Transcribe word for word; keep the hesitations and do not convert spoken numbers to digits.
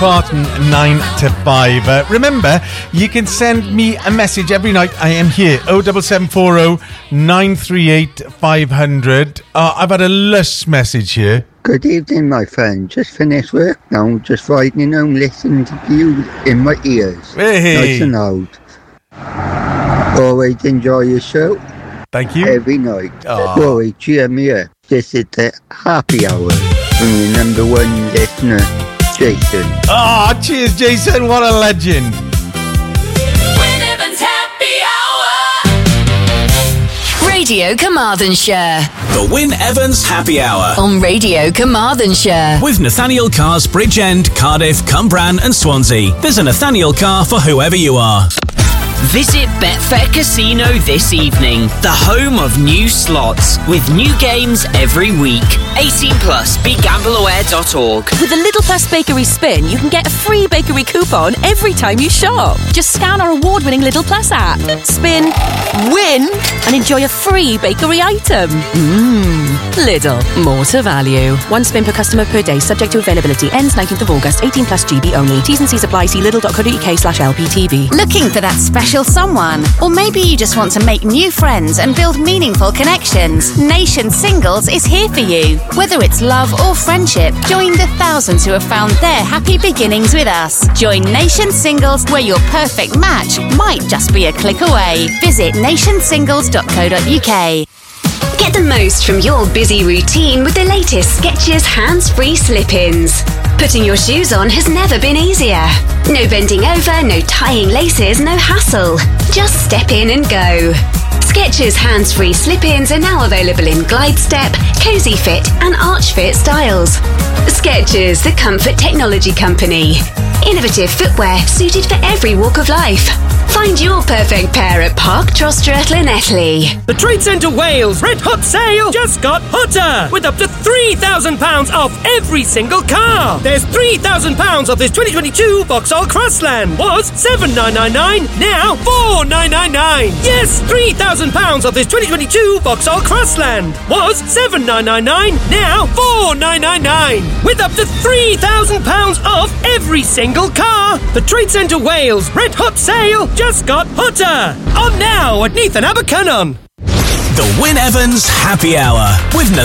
Barton, nine to five. Uh, remember, you can send me a message every night. I am here, oh seven seven four oh, nine three eight, five hundred. Uh, I've had a lush message here. Good evening, my friend. Just finished work now, just riding home listening to you in my ears. Hey. Nice and old. Always enjoy your show. Thank you. Every night. Aww. Rory, cheer me up. This is the happy hour from your number one listener, Jason. Oh, cheers, Jason. What a legend. Win Evans Happy Hour. Radio Carmarthenshire. The Win Evans Happy Hour. On Radio Carmarthenshire. With Nathaniel Cars Bridgend, Cardiff, Cumbran and Swansea. There's a Nathaniel car for whoever you are. Visit Betfair Casino this evening, the home of new slots, with new games every week. eighteen plus, be gamble aware dot org. With the Little Plus Bakery Spin, you can get a free bakery coupon every time you shop. Just scan our award-winning Little Plus app, spin, win, and enjoy a free bakery item. Mmm, Lidl, more to value. One spin per customer per day, subject to availability. Ends nineteenth of August, eighteen plus G B only. T's and C's apply. See lidl dot co dot uk slash L P T V. Looking for that special someone? Or maybe you just want to make new friends and build meaningful connections. Nation Singles is here for you. Whether it's love or friendship, join the thousands who have found their happy beginnings with us. Join Nation Singles, where your perfect match might just be a click away. Visit nation singles dot co dot uk. Get the most from your busy routine with the latest Skechers hands-free slip-ins. Putting your shoes on has never been easier. No bending over, no tying laces, no hassle. Just step in and go. Skechers hands-free slip-ins are now available in Glide Step, Cozy Fit and Arch Fit styles. Skechers, the comfort technology company. Innovative footwear suited for every walk of life. Find your perfect pair at Park Trostre Llanelli. The Trade Centre Wales Red Hot Sale just got hotter, with up to three thousand pounds off every single car. There's three thousand pounds off this twenty twenty-two Vauxhall Crossland. Was seven thousand nine hundred ninety-nine, now four thousand nine hundred ninety-nine. Yes, three thousand pounds off this twenty twenty-two Vauxhall Crossland. Was seven thousand nine hundred ninety-nine, now four thousand nine hundred ninety-nine. With up to three thousand pounds off every single car. The Trade Centre Wales Red Hot Sale just got hotter. On now at Neath and Abercynon. The Win Evans Happy Hour with